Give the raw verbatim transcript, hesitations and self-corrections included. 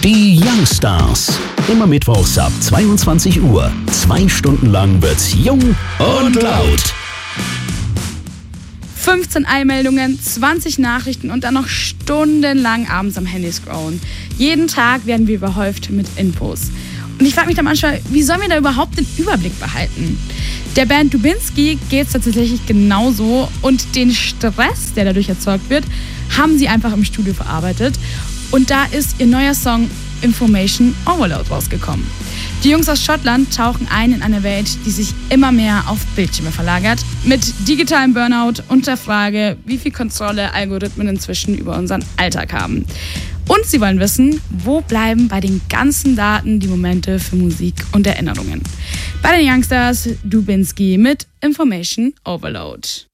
Die Youngstars. Immer mittwochs ab zweiundzwanzig Uhr. Zwei Stunden lang wird's jung und laut. fünfzehn Eilmeldungen, zwanzig Nachrichten und dann noch stundenlang abends am Handy scrollen. Jeden Tag werden wir überhäuft mit Infos. Und ich frage mich dann manchmal, wie sollen wir da überhaupt den Überblick behalten? Der Band Dubinsky geht es tatsächlich genauso und den Stress, der dadurch erzeugt wird, haben sie einfach im Studio verarbeitet. Und da ist ihr neuer Song Information Overload rausgekommen. Die Jungs aus Schottland tauchen ein in eine Welt, die sich immer mehr auf Bildschirme verlagert, mit digitalem Burnout und der Frage, wie viel Kontrolle Algorithmen inzwischen über unseren Alltag haben. Und sie wollen wissen, wo bleiben bei den ganzen Daten die Momente für Musik und Erinnerungen. Bei den Youngstars Dubinsky mit Information Overload.